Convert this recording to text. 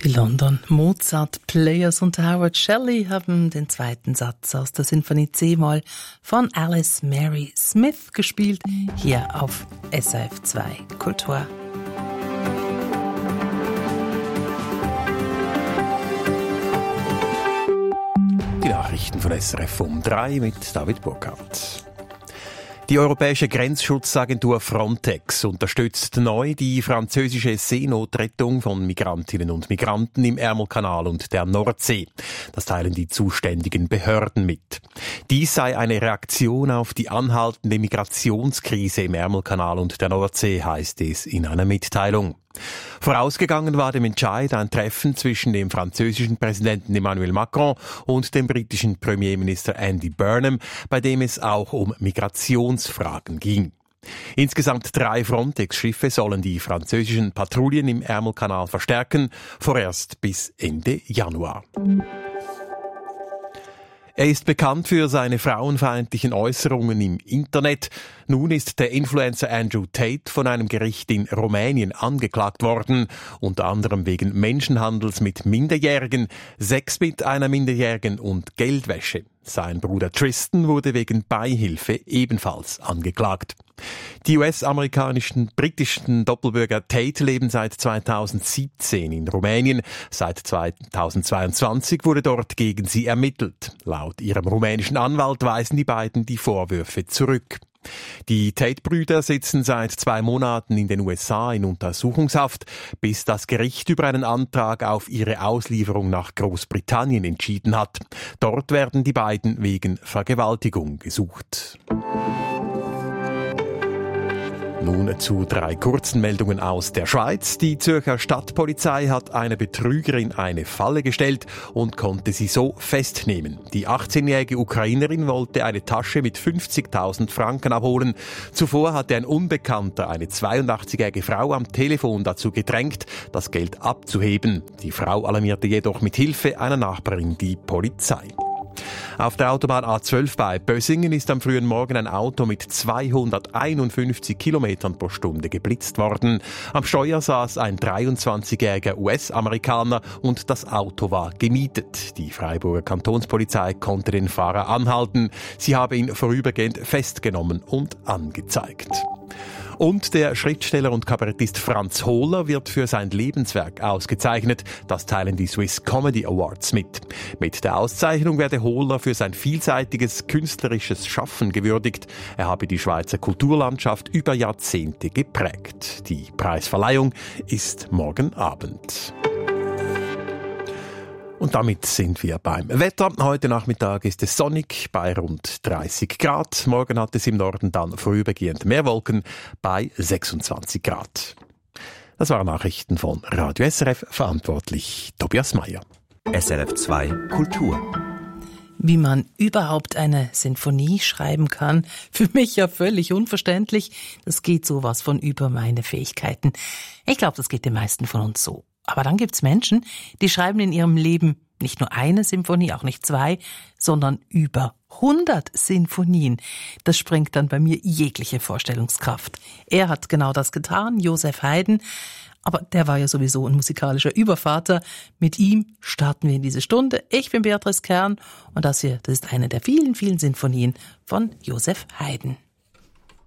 Die London Mozart Players und Howard Shelley haben den zweiten Satz aus der Sinfonie C-Moll von Alice Mary Smith gespielt, hier auf SRF 2 Kultur. Die Nachrichten von SRF um 3 mit David Burkhardt. Die europäische Grenzschutzagentur Frontex unterstützt neu die französische Seenotrettung von Migrantinnen und Migranten im Ärmelkanal und der Nordsee. Das teilen die zuständigen Behörden mit. Dies sei eine Reaktion auf die anhaltende Migrationskrise im Ärmelkanal und der Nordsee, heißt es in einer Mitteilung. Vorausgegangen war dem Entscheid ein Treffen zwischen dem französischen Präsidenten Emmanuel Macron und dem britischen Premierminister Andy Burnham, bei dem es auch um Migrationsfragen ging. Insgesamt 3 Frontex-Schiffe sollen die französischen Patrouillen im Ärmelkanal verstärken, vorerst bis Ende Januar. Er ist bekannt für seine frauenfeindlichen Äußerungen im Internet. Nun ist der Influencer Andrew Tate von einem Gericht in Rumänien angeklagt worden, unter anderem wegen Menschenhandels mit Minderjährigen, Sex mit einer Minderjährigen und Geldwäsche. Sein Bruder Tristan wurde wegen Beihilfe ebenfalls angeklagt. Die US-amerikanischen, britischen Doppelbürger Tate leben seit 2017 in Rumänien. Seit 2022 wurde dort gegen sie ermittelt. Laut ihrem rumänischen Anwalt weisen die beiden die Vorwürfe zurück. Die Tate-Brüder sitzen seit 2 Monaten in den USA in Untersuchungshaft, bis das Gericht über einen Antrag auf ihre Auslieferung nach Großbritannien entschieden hat. Dort werden die beiden wegen Vergewaltigung gesucht. Nun zu 3 kurzen Meldungen aus der Schweiz. Die Zürcher Stadtpolizei hat einer Betrügerin eine Falle gestellt und konnte sie so festnehmen. Die 18-jährige Ukrainerin wollte eine Tasche mit 50.000 Franken abholen. Zuvor hatte ein Unbekannter eine 82-jährige Frau am Telefon dazu gedrängt, das Geld abzuheben. Die Frau alarmierte jedoch mit Hilfe einer Nachbarin die Polizei. Auf der Autobahn A12 bei Bösingen ist am frühen Morgen ein Auto mit 251 Kilometern pro Stunde geblitzt worden. Am Steuer saß ein 23-jähriger US-Amerikaner und das Auto war gemietet. Die Freiburger Kantonspolizei konnte den Fahrer anhalten. Sie habe ihn vorübergehend festgenommen und angezeigt. Und der Schriftsteller und Kabarettist Franz Hohler wird für sein Lebenswerk ausgezeichnet. Das teilen die Swiss Comedy Awards mit. Mit der Auszeichnung werde Hohler für sein vielseitiges künstlerisches Schaffen gewürdigt. Er habe die Schweizer Kulturlandschaft über Jahrzehnte geprägt. Die Preisverleihung ist morgen Abend. Und damit sind wir beim Wetter. Heute Nachmittag ist es sonnig bei rund 30 Grad. Morgen hat es im Norden dann vorübergehend mehr Wolken bei 26 Grad. Das waren Nachrichten von Radio SRF, verantwortlich Tobias Meyer. SRF 2 Kultur. Wie man überhaupt eine Sinfonie schreiben kann, für mich ja völlig unverständlich. Das geht sowas von über meine Fähigkeiten. Ich glaube, das geht den meisten von uns so. Aber dann gibt's Menschen, die schreiben in ihrem Leben nicht nur eine Symphonie, auch nicht 2, sondern über 100 Sinfonien. Das sprengt dann bei mir jegliche Vorstellungskraft. Er hat genau das getan, Joseph Haydn. Aber der war ja sowieso ein musikalischer Übervater. Mit ihm starten wir in diese Stunde. Ich bin Beatrice Kern und das ist eine der vielen, vielen Sinfonien von Joseph Haydn.